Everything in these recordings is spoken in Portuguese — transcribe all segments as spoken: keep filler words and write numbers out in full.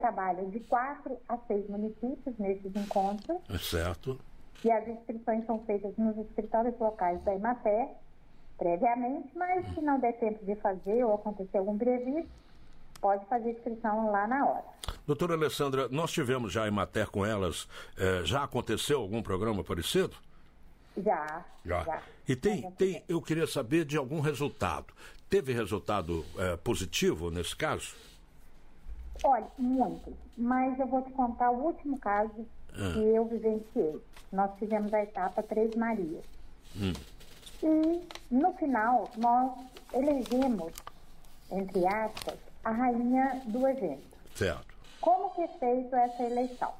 trabalha de quatro a seis municípios nesses encontros. Certo. E as inscrições são feitas nos escritórios locais da Emater, previamente, mas se não der tempo de fazer ou acontecer algum imprevisto, pode fazer inscrição lá na hora. Doutora Alessandra, nós tivemos já a Emater com elas, eh, já aconteceu algum programa parecido? Já, já. já. E tem, tem, eu queria saber de algum resultado. Teve resultado eh, positivo nesse caso? Olha, muito. Mas eu vou te contar o último caso ah. que eu vivenciei. Nós fizemos a etapa Três Marias. Hum. E, no final, nós elegemos, entre aspas, a rainha do evento. Certo. Como que é feita essa eleição?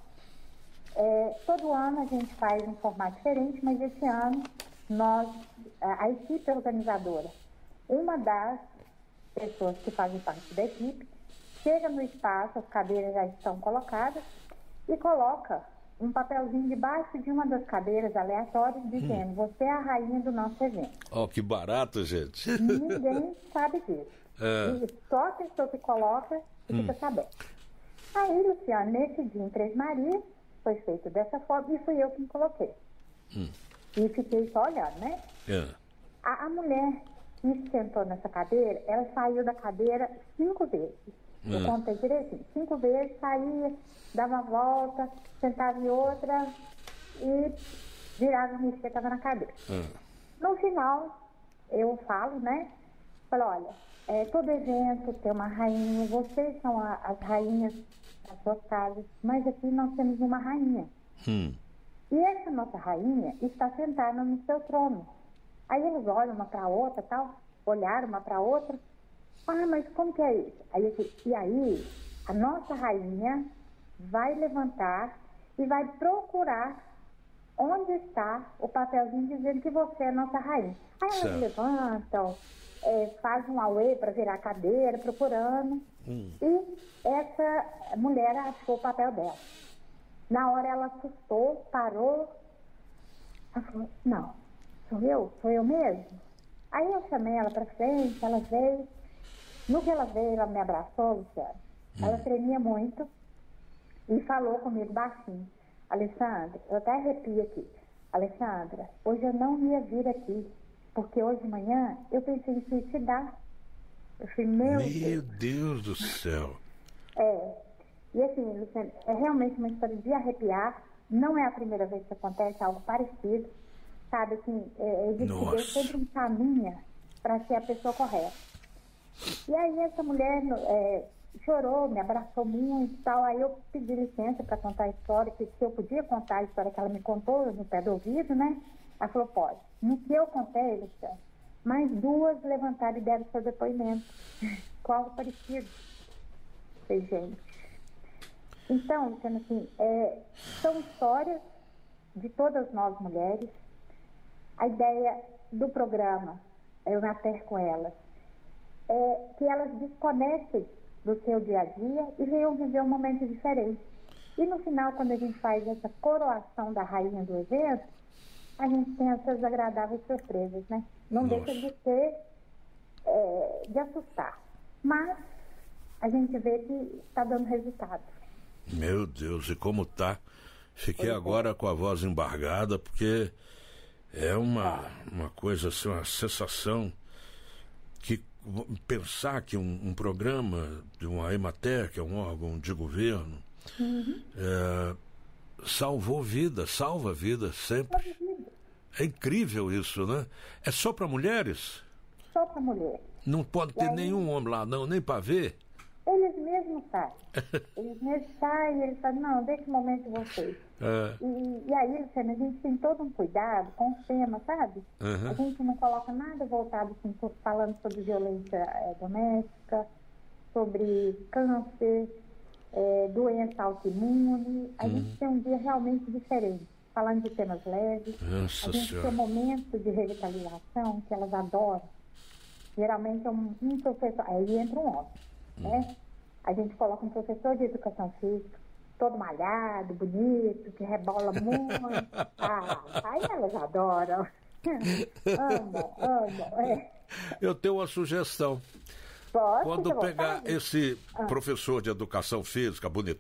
É, todo ano a gente faz um formato diferente, mas esse ano nós, a, a equipe organizadora, uma das pessoas que fazem parte da equipe, chega no espaço, as cadeiras já estão colocadas, e coloca um papelzinho debaixo de uma das cadeiras aleatórias, dizendo, hum. você é a rainha do nosso evento. Oh, que barato, gente. Ninguém sabe disso. É. E só a pessoa que coloca e fica hum. sabendo. Aí, Luciano, nesse dia em Três Marias, foi feito dessa forma, e fui eu que me coloquei. Hum. E fiquei só olhando, né? É. A, a mulher que sentou nessa cadeira, ela saiu da cadeira cinco vezes. Eu hum. contei direitinho. Cinco vezes, saía, dava uma volta, sentava em outra e virava e mexia, estava na cadeira. Hum. No final, eu falo, né? Falo, olha, é, todo evento tem uma rainha, vocês são a, as rainhas das suas casas, mas aqui nós temos uma rainha. Hum. E essa nossa rainha está sentada no seu trono. Aí eles olham uma para a outra, tal, olharam uma para a outra. Ah, mas como que é isso? Aí eu disse, e aí, a nossa rainha vai levantar e vai procurar onde está o papelzinho dizendo que você é a nossa rainha. Aí elas certo. levantam, é, fazem um auê para virar a cadeira, procurando. Hum. E essa mulher achou o papel dela. Na hora ela assustou, parou. Ela falou, não, sou eu? Sou eu mesmo? Aí eu chamei ela para frente, ela veio. No que ela veio, ela me abraçou, Luciano. Hum. Ela tremia muito e falou comigo baixinho. Alessandra, eu até arrepio aqui. Alessandra, hoje eu não ia vir aqui, porque hoje de manhã eu pensei em suicidar. Eu falei, meu, meu Deus. Deus do céu. É, e assim, Luciano, é realmente uma história de arrepiar. Não é a primeira vez que acontece algo parecido. Sabe, assim, é, de que Deus sempre encaminha para ser a pessoa correta. E aí essa mulher é, chorou, me abraçou muito e tal. Aí eu pedi licença para contar a história, que se eu podia contar a história que ela me contou no pé do ouvido, né? Ela falou, pode. No que eu contei, Luciano, mais duas levantaram e deram seu depoimento. Com algo parecido. Falei, gente. Então, Luciano, assim, é, são histórias de todas nós mulheres. A ideia do programa, eu me aterro com elas, é que elas desconectem do seu dia a dia e venham viver um momento diferente. E no final, quando a gente faz essa coroação da rainha do evento, a gente tem essas agradáveis surpresas, né? Não Nossa. deixa de ser, é, de assustar. Mas a gente vê que está dando resultado. Meu Deus, e como tá? Fiquei pois agora é. com a voz embargada, porque é uma, uma coisa, assim, uma sensação que pensar que um, um programa de uma Emater, que é um órgão de governo, uhum. é, salvou vida, salva vida sempre. É incrível isso, né? É só para mulheres? Só para mulheres. Não pode ter aí, nenhum homem lá, não, nem para ver? Eles mesmos saem. Eles mesmos saem e eles falam, não, deixa um momento de vocês. É. E, e aí, Luciano, a gente tem todo um cuidado com o tema, sabe? Uhum. A gente não coloca nada voltado, assim, falando sobre violência é, doméstica, sobre câncer, é, doença autoimune. A uhum. gente tem um dia realmente diferente, falando de temas leves. Nossa a gente senhora. tem um momento de revitalização que elas adoram. Geralmente é um, um professor, aí entra um homem. Né? A gente coloca um professor de educação física, todo malhado, bonito, que rebola muito. Ah, aí elas adoram. Amam, amam. É. Eu tenho uma sugestão. Posso, Quando fica à pegar vontade. esse professor de educação física, bonito,